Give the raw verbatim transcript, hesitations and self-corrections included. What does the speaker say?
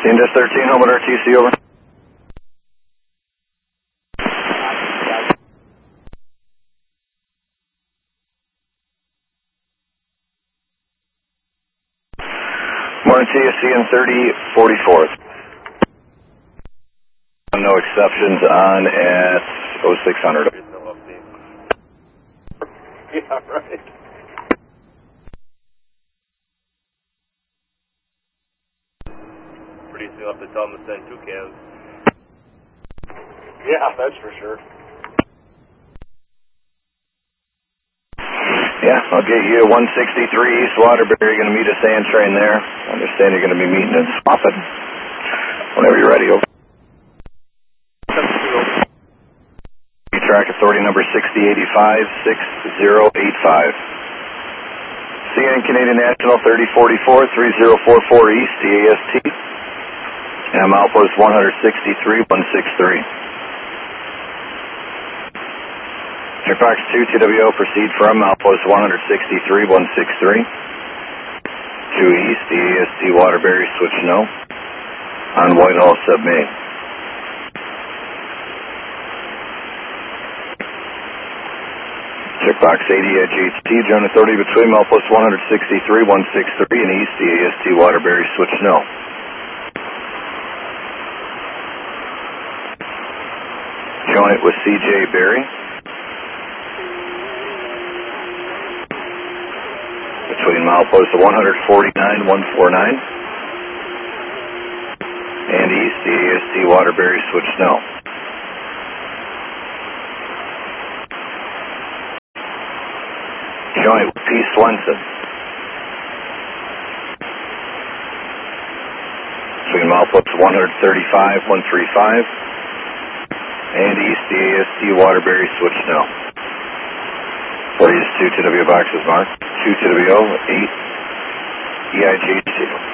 Indus thirteen, home at R T C, over. Morning to you, C N thirty, forty-fourth. No exceptions on at oh six hundred. Yeah, right. Pretty soon I'll have to tell them to send two cans. Yeah, that's for sure. Yeah, I'll get you one sixty-three East Waterbury. You're going to meet a sand train there. I understand you're going to be meeting in Swafford. Whenever you're ready, over. Track authority number sixty eighty-five, six zero eight five. C N Canadian National thirty forty-four, three zero four four East, D A S T. And I'm outpost one sixty-three, one sixty-three. Checkbox two T W O, proceed from outpost one sixty-three, one sixty-three. two East, D A S T Waterbury, switch no. On Whitehall, sub-main. Checkbox eighty at G H T, join authority between outpost one sixty-three, one sixty-three and East, D A S T Waterbury, switch no. Join it with C J Berry. Between milepost one forty-nine, one forty-nine and East, D A S T Waterbury, switch no. Join it with P. Swenson. Between milepost one thirty-five, one thirty-five and East, D A S T Waterbury, switch no. Please, two T W boxes marked. two T W O, eight E I G H two.